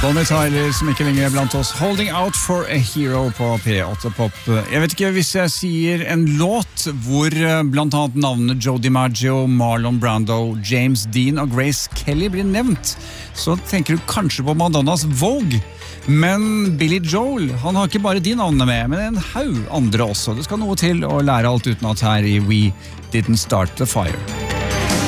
Bonnie Tyler som ikke lenger blant oss. Holding Out for a Hero på P8 Pop. Jeg vet ikke hvis jeg sier en låt hvor blant annet navnene Joe DiMaggio, Marlon Brando, James Dean og Grace Kelly blir nevnt, så tenker du kanskje på Madonnas Vogue. Men Billy Joel, han har ikke bare de navnene med, men en haug andre også. Det skal noe til å lære alt utenat her i We Didn't Start the Fire.